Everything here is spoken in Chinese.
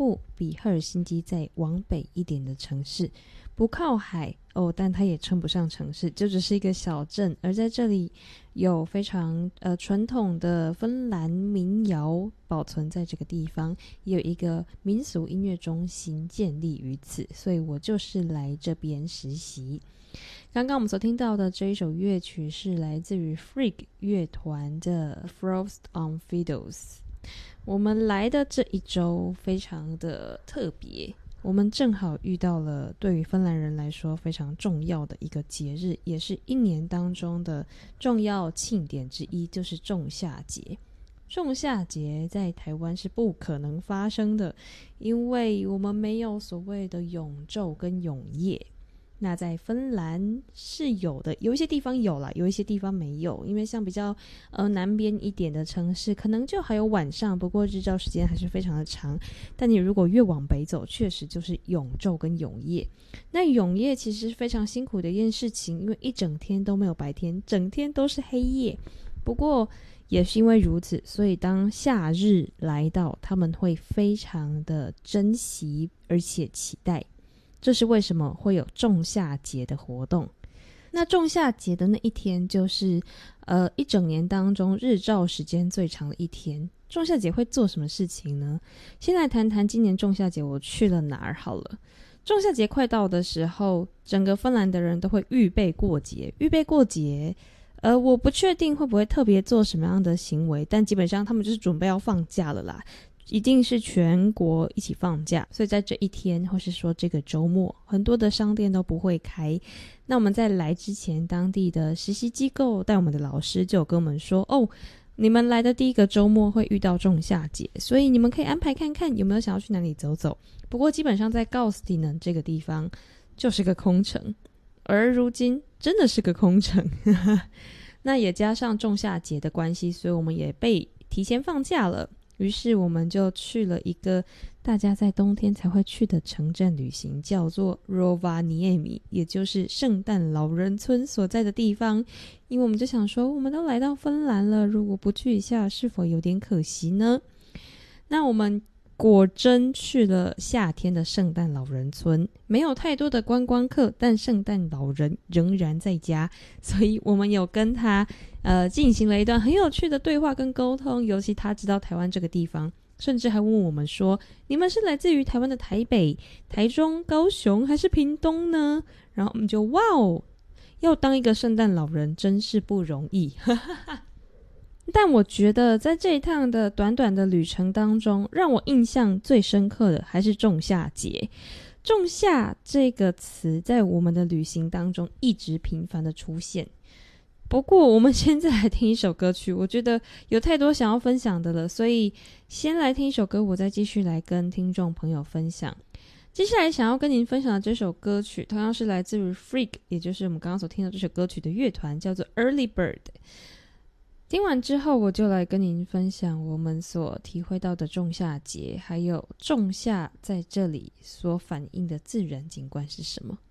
部比赫尔辛基再往北一点的城市，不靠海但它也称不上城市，就只是一个小镇。而在这里有非常传统的芬兰民谣保存在这个地方，也有一个民俗音乐中心建立于此，所以我就是来这边实习。刚刚我们所听到的这一首乐曲是来自于 Frigg 乐团的 Frost on Fiddles。 我们来的这一周非常的特别，我们正好遇到了对于芬兰人来说非常重要的一个节日，也是一年当中的重要庆典之一，就是仲夏节。仲夏节在台湾是不可能发生的，因为我们没有所谓的永昼跟永夜。那在芬兰是有的，有一些地方有啦，有一些地方没有，因为像比较南边一点的城市可能就还有晚上，不过日照时间还是非常的长。但你如果越往北走，确实就是永昼跟永夜。那永夜其实是非常辛苦的一件事情，因为一整天都没有白天，整天都是黑夜。不过也是因为如此，所以当夏日来到，他们会非常的珍惜而且期待。这是为什么会有仲夏节的活动。那仲夏节的那一天就是一整年当中日照时间最长的一天。仲夏节会做什么事情呢？先来谈谈今年仲夏节我去了哪儿好了。仲夏节快到的时候，整个芬兰的人都会预备过节。我不确定会不会特别做什么样的行为，但基本上他们就是准备要放假了啦，一定是全国一起放假，所以在这一天或是说这个周末，很多的商店都不会开。那我们在来之前，当地的实习机构带我们的老师就有跟我们说，你们来的第一个周末会遇到仲夏节，所以你们可以安排看看有没有想要去哪里走走。不过基本上在高斯蒂呢这个地方就是个空城，而如今真的是个空城那也加上仲夏节的关系，所以我们也被提前放假了。于是我们就去了一个大家在冬天才会去的城镇旅行，叫做 Rovaniemi， 也就是圣诞老人村所在的地方。因为我们就想说，我们都来到芬兰了，如果不去一下是否有点可惜呢？那我们果真去了夏天的圣诞老人村，没有太多的观光客，但圣诞老人仍然在家，所以我们有跟他进行了一段很有趣的对话跟沟通。尤其他知道台湾这个地方，甚至还问我们说，你们是来自于台湾的台北、台中、高雄还是屏东呢？然后我们就哇哦，要当一个圣诞老人真是不容易但我觉得在这一趟的短短的旅程当中，让我印象最深刻的还是仲夏节。仲夏这个词在我们的旅行当中一直频繁的出现。不过我们现在来听一首歌曲，我觉得有太多想要分享的了，所以先来听一首歌，我再继续来跟听众朋友分享。接下来想要跟您分享的这首歌曲同样是来自于 Frigg， 也就是我们刚刚所听到这首歌曲的乐团，叫做 Early Bird。听完之后，我就来跟您分享我们所体会到的仲夏节，还有仲夏在这里所反映的自然景观是什么。